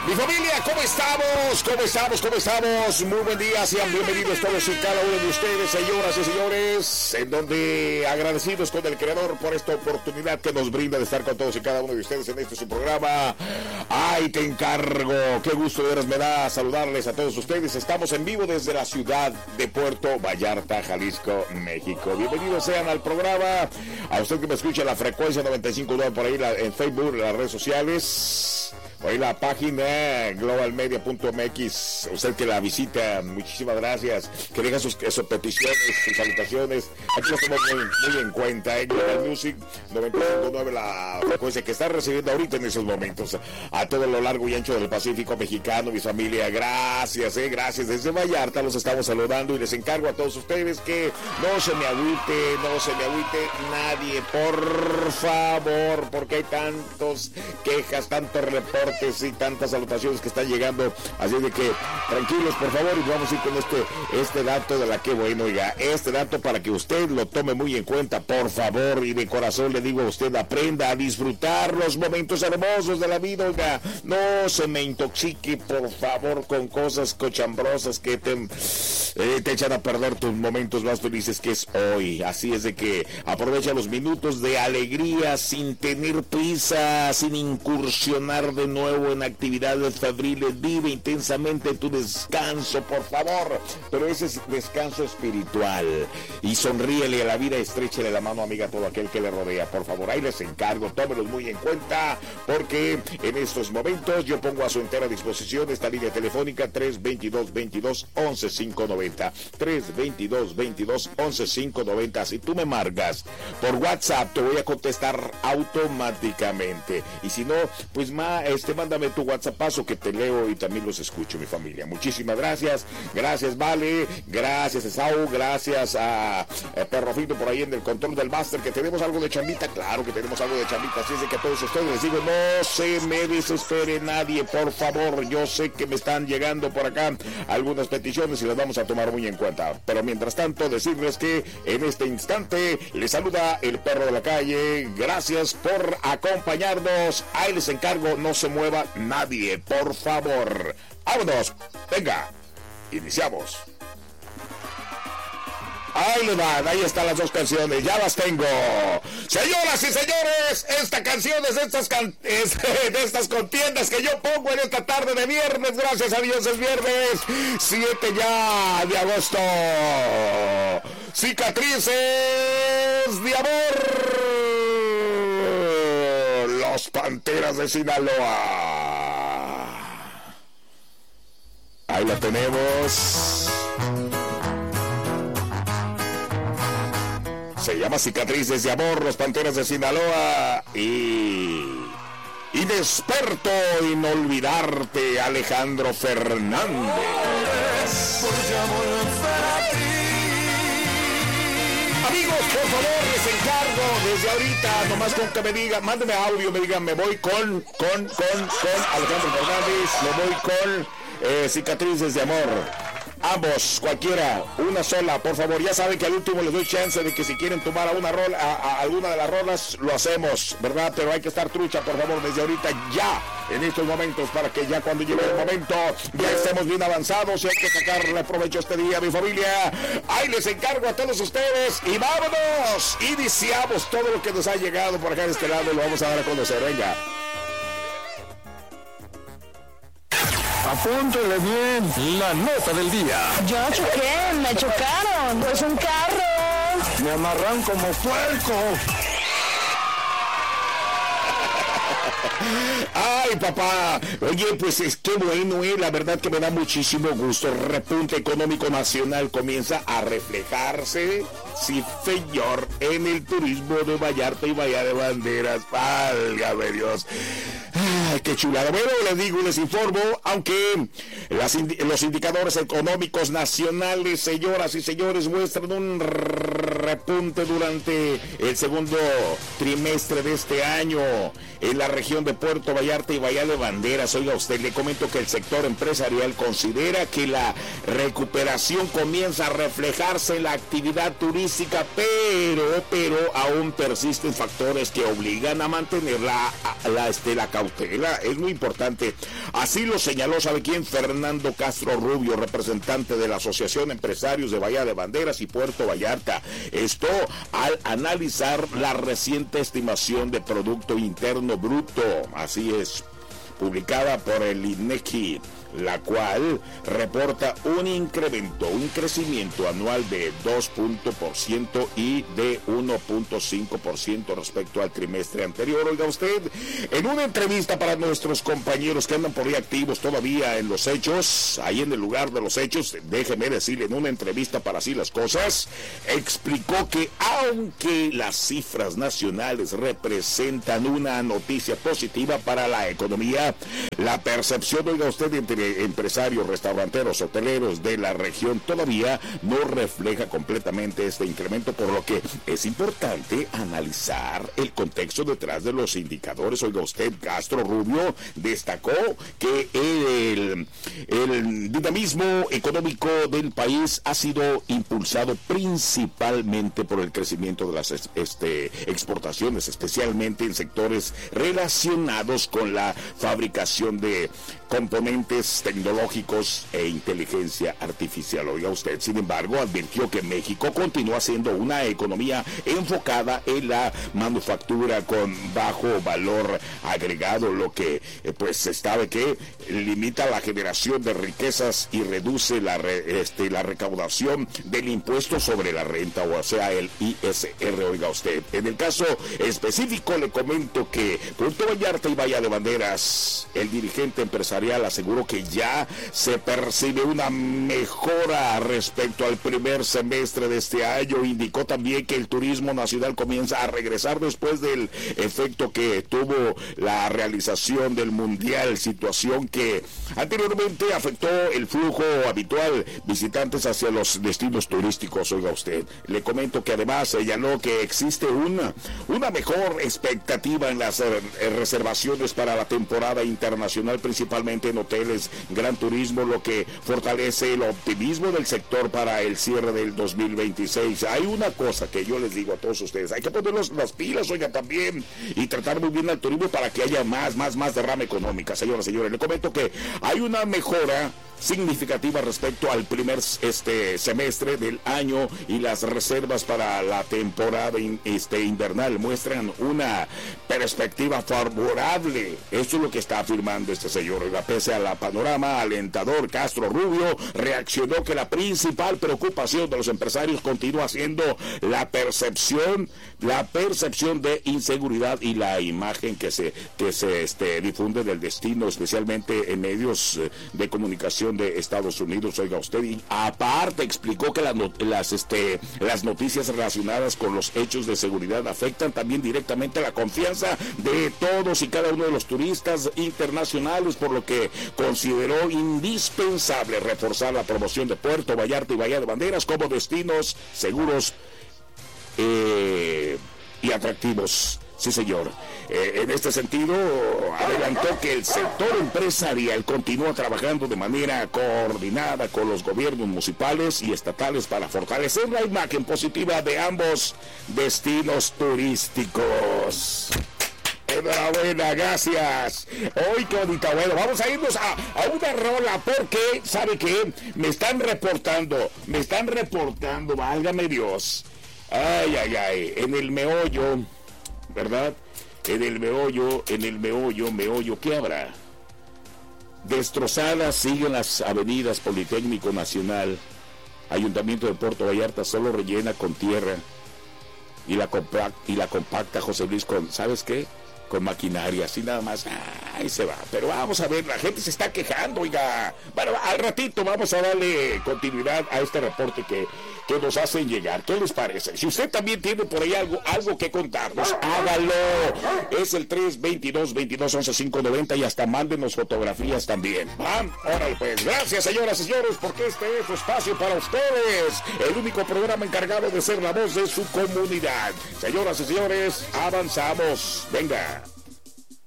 Mi familia, ¿cómo estamos? ¿Cómo estamos? ¿Cómo estamos? Muy buen día, sean bienvenidos todos y cada uno de ustedes, señoras y señores, en donde agradecidos con el Creador por esta oportunidad que nos brinda de estar con todos y cada uno de ustedes en este su programa. ¡Ay, te encargo! Qué gusto de veras me da saludarles a todos ustedes. Estamos en vivo desde la ciudad de Puerto Vallarta, Jalisco, México. Bienvenidos sean al programa. A usted que me escucha en la frecuencia 95.9 por ahí en Facebook, en las redes sociales. Por ahí la página globalmedia.mx, usted que la visita, muchísimas gracias, que deja sus peticiones, sus salutaciones, aquí lo tenemos muy en cuenta, Global Music 95.9, la frecuencia que está recibiendo ahorita en esos momentos, a todo lo largo y ancho del Pacífico mexicano, mi familia, gracias, desde Vallarta los estamos saludando y les encargo a todos ustedes que no se me agüite nadie, por favor, porque hay tantos quejas, tantos reportes y tantas salutaciones que están llegando, así de que tranquilos por favor y vamos a ir con este dato de la que bueno, oiga, este dato para que usted lo tome muy en cuenta, por favor, y de corazón le digo a usted, aprenda a disfrutar los momentos hermosos de la vida, oiga, no se me intoxique por favor con cosas cochambrosas que te echan a perder tus momentos más felices que es hoy, así es de que aprovecha los minutos de alegría sin tener prisa, sin incursionar de nuevo en actividades febriles, vive intensamente tu descanso, por favor, pero ese es descanso espiritual, y sonríele a la vida, estréchele la mano amiga a todo aquel que le rodea, por favor, ahí les encargo, tómelos muy en cuenta, porque en estos momentos yo pongo a su entera disposición esta línea telefónica 322-22-11590, 322-22-11590, si tú me marcas por WhatsApp, te voy a contestar automáticamente, y si no, pues mándame tu WhatsAppazo que te leo y también los escucho, mi familia. Muchísimas gracias, Vale, gracias Esau, gracias a Perrofito por ahí en el control del máster, que tenemos algo de chambita, claro que tenemos algo de chambita, así es de que a todos ustedes les digo, no se me desespere nadie, por favor, yo sé que me están llegando por acá algunas peticiones y las vamos a tomar muy en cuenta, pero mientras tanto decirles que en este instante les saluda el perro de la calle, gracias por acompañarnos, ahí les encargo, no se mueva nadie, por favor. ¡Vámonos! Venga, iniciamos. Ahí le van, ahí están las dos canciones, ya las tengo. Señoras y señores, esta canción es de estas contiendas que yo pongo en esta tarde de viernes, gracias a Dios es viernes, 7 ya de agosto. Cicatrices de amor. Los Panteras de Sinaloa. Ahí la tenemos. Se llama Cicatrices de Amor, Los Panteras de Sinaloa. Inexperto en olvidarte, Alejandro Fernández. Amigos, por favor, les encargo desde ahorita, nomás con que me digan, mándeme audio, me digan, me voy con Alejandro Fernández, me voy con Cicatrices de Amor. Ambos, cualquiera, una sola, por favor. Ya saben que al último les doy chance de que si quieren tomar a alguna de las rolas, lo hacemos, ¿verdad? Pero hay que estar trucha, por favor, desde ahorita ya, en estos momentos, para que ya cuando llegue el momento, ya estemos bien avanzados y hay que sacarle provecho este día, mi familia. Ahí les encargo a todos ustedes y vámonos. Iniciamos todo lo que nos ha llegado por acá de este lado y lo vamos a dar a conocer, venga. Apúntele bien la nota del día. Yo choqué, me chocaron, es un carro. Me amarran como puerco. Ay, papá, oye, pues es que bueno, la verdad que me da muchísimo gusto. El repunte económico nacional comienza a reflejarse, sí señor, en el turismo de Vallarta y Bahía de Banderas. Válgame Dios. Ay, qué chulada. Bueno, les digo, les informo, aunque los indicadores económicos nacionales, señoras y señores, muestran un repunte durante el segundo trimestre de este año en la región de Puerto Vallarta y Bahía de Banderas. Oiga, usted, le comento que el sector empresarial considera que la recuperación comienza a reflejarse en la actividad turística, pero aún persisten factores que obligan a mantener la cautela, es muy importante. Así lo señaló, ¿sabe quién? Fernando Castro Rubio, representante de la Asociación Empresarios de Bahía de Banderas y Puerto Vallarta. Esto al analizar la reciente estimación de Producto Interno Bruto, así es, publicada por el INEGI, la cual reporta un crecimiento anual de 2% y de 1.5% respecto al trimestre anterior. Oiga usted, en una entrevista para nuestros compañeros que andan por ahí activos todavía en los hechos, ahí en el lugar de los hechos, déjeme decirle, en una entrevista para Así las Cosas, explicó que aunque las cifras nacionales representan una noticia positiva para la economía, la percepción, oiga usted, entre empresarios, restauranteros, hoteleros de la región todavía no refleja completamente este incremento, por lo que es importante analizar el contexto detrás de los indicadores. Oiga usted, Castro Rubio destacó que el dinamismo económico del país ha sido impulsado principalmente por el crecimiento de las exportaciones, especialmente en sectores relacionados con la fabricación de componentes tecnológicos e inteligencia artificial. Oiga usted, sin embargo, advirtió que México continúa siendo una economía enfocada en la manufactura con bajo valor agregado, lo que pues se sabe que limita la generación de riquezas y reduce la recaudación del impuesto sobre la renta, o sea, el ISR. Oiga usted, en el caso específico le comento que Puerto Vallarta y Bahía de Banderas, el dirigente empresarial aseguró que ya se percibe una mejora respecto al primer semestre de este año. Indicó también que el turismo nacional comienza a regresar después del efecto que tuvo la realización del Mundial, situación que anteriormente afectó el flujo habitual visitantes hacia los destinos turísticos. Oiga usted, le comento que además señaló que existe una mejor expectativa en las reservaciones para la temporada internacional, principalmente en hoteles, gran turismo, lo que fortalece el optimismo del sector para el cierre del 2026. Hay una cosa que yo les digo a todos ustedes, hay que ponernos las pilas, oiga, también, y tratar muy bien al turismo para que haya más derrama económica. Señoras y señores, le comento que hay una mejora significativa respecto al primer semestre del año, y las reservas para la temporada invernal muestran una perspectiva favorable. Eso es lo que está afirmando este señor. Oiga, pese a la panorama alentador, Castro Rubio reaccionó que la principal preocupación de los empresarios continúa siendo la percepción de inseguridad y la imagen que se difunde del destino, especialmente en medios de comunicación de Estados Unidos. Oiga usted, y aparte explicó que las noticias relacionadas con los hechos de seguridad afectan también directamente la confianza de todos y cada uno de los turistas internacionales, por lo que consideró indispensable reforzar la promoción de Puerto Vallarta y Bahía de Banderas como destinos seguros y atractivos. Sí, señor. En este sentido, adelantó que el sector empresarial continúa trabajando de manera coordinada con los gobiernos municipales y estatales para fortalecer la imagen positiva de ambos destinos turísticos. Enhorabuena, gracias. Hoy qué bonita. Bueno, vamos a irnos a una rola, porque, ¿sabe qué? Me están reportando, válgame Dios. Ay, en el meollo, ¿verdad? En el meollo, ¿qué habrá? Destrozadas siguen las avenidas Politécnico Nacional. Ayuntamiento de Puerto Vallarta solo rellena con tierra. Y la compacta José Luis con, ¿sabes qué? Con maquinaria, así nada más, ahí se va. Pero vamos a ver, la gente se está quejando, oiga. Bueno, al ratito vamos a darle continuidad a este reporte que nos hacen llegar. ¿Qué les parece? Si usted también tiene por ahí algo que contarnos, hágalo. Es el 322-22-11-590 y hasta mándenos fotografías también. Órale pues, gracias señoras y señores, porque este es su espacio para ustedes. El único programa encargado de ser la voz de su comunidad. Señoras y señores, avanzamos. Venga.